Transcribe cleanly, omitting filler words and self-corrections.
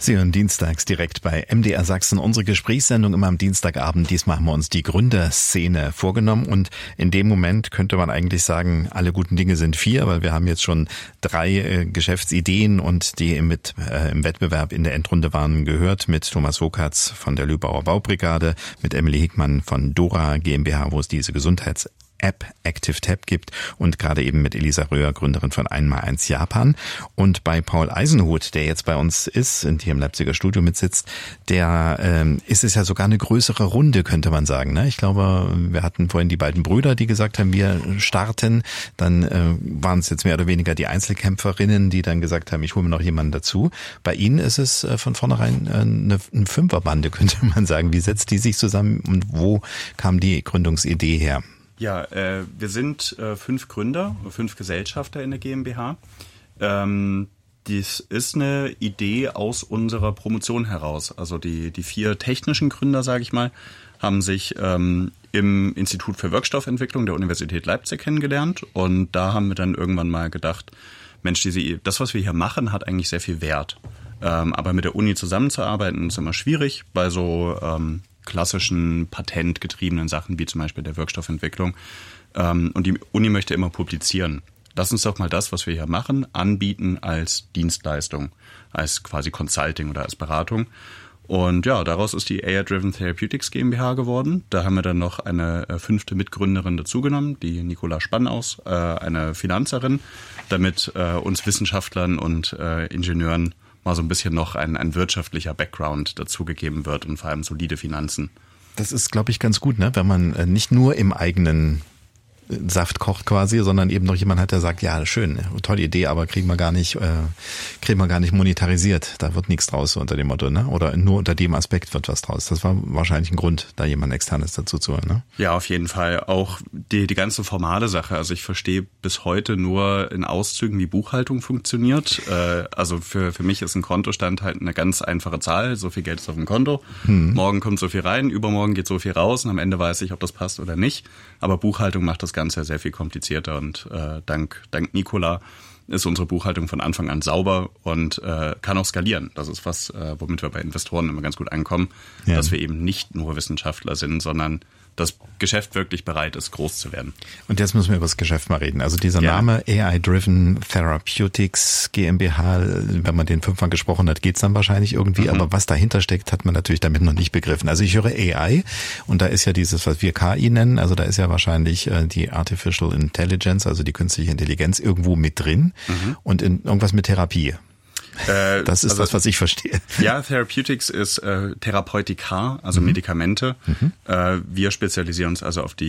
Sie hören dienstags direkt bei MDR Sachsen unsere Gesprächssendung immer am Dienstagabend. Diesmal haben wir uns die Gründerszene vorgenommen und in dem Moment könnte man eigentlich sagen, alle guten Dinge sind 4, weil wir haben jetzt schon 3 Geschäftsideen und die im Wettbewerb in der Endrunde waren gehört mit Thomas Wokatz von der Lübauer Baubrigade, mit Emily Hickmann von Dora GmbH, wo es diese Gesundheits-App ActiveTap gibt und gerade eben mit Elisa Röhr, Gründerin von 1x1 Japan. Und bei Paul Eisenhut, der jetzt bei uns ist und hier im Leipziger Studio mitsitzt, der ist es ja sogar eine größere Runde, könnte man sagen. Ne? Ich glaube, wir hatten vorhin die beiden Brüder, die gesagt haben, wir starten. Dann waren es jetzt mehr oder weniger die Einzelkämpferinnen, die dann gesagt haben, ich hole mir noch jemanden dazu. Bei Ihnen ist es von vornherein eine Fünferbande, könnte man sagen. Wie setzt die sich zusammen und wo kam die Gründungsidee her? Ja, wir sind 5 Gründer, 5 Gesellschafter in der GmbH. Dies ist eine Idee aus unserer Promotion heraus. Also die 4 technischen Gründer, sage ich mal, haben sich im Institut für Wirkstoffentwicklung der Universität Leipzig kennengelernt. Und da haben wir dann irgendwann mal gedacht, Mensch, das, was wir hier machen, hat eigentlich sehr viel Wert. Aber mit der Uni zusammenzuarbeiten ist immer schwierig bei so klassischen patentgetriebenen Sachen wie zum Beispiel der Wirkstoffentwicklung. Und die Uni möchte immer publizieren. Lass uns doch mal das, was wir hier machen, anbieten als Dienstleistung, als quasi Consulting oder als Beratung. Und ja, daraus ist die AI-Driven Therapeutics GmbH geworden. Da haben wir dann noch eine 5. Mitgründerin dazugenommen, die Nicola Spannaus, eine Finanzerin, damit uns Wissenschaftlern und Ingenieuren mal so ein bisschen noch ein wirtschaftlicher Background dazugegeben wird und vor allem solide Finanzen. Das ist, glaube ich, ganz gut, ne? Wenn man nicht nur im eigenen Saft kocht quasi, sondern eben noch jemand hat, der sagt, ja, schön, tolle Idee, aber kriegen wir gar nicht monetarisiert. Da wird nichts draus unter dem Motto, ne? Oder nur unter dem Aspekt wird was draus. Das war wahrscheinlich ein Grund, da jemand Externes dazu zu holen, ne? Ja, auf jeden Fall. Auch die ganze formale Sache. Also ich verstehe bis heute nur in Auszügen, wie Buchhaltung funktioniert. Also für mich ist ein Kontostand halt eine ganz einfache Zahl. So viel Geld ist auf dem Konto. Morgen kommt so viel rein, übermorgen geht so viel raus und am Ende weiß ich, ob das passt oder nicht. Aber Buchhaltung macht das Ganze sehr viel komplizierter und dank Nicola ist unsere Buchhaltung von Anfang an sauber und kann auch skalieren. Das ist was, womit wir bei Investoren immer ganz gut ankommen, ja. Dass wir eben nicht nur Wissenschaftler sind, sondern das Geschäft wirklich bereit ist, groß zu werden. Und jetzt müssen wir über das Geschäft mal reden. Also dieser Name AI-Driven Therapeutics GmbH, wenn man den 5-mal gesprochen hat, geht's dann wahrscheinlich irgendwie. Aber was dahinter steckt, hat man natürlich damit noch nicht begriffen. Also ich höre AI und da ist ja dieses, was wir KI nennen, also da ist ja wahrscheinlich die Artificial Intelligence, also die künstliche Intelligenz irgendwo mit drin und in irgendwas mit Therapie. Das ist also das, was ich verstehe. Ja, Therapeutics ist Therapeutika, also Medikamente. Wir spezialisieren uns also auf die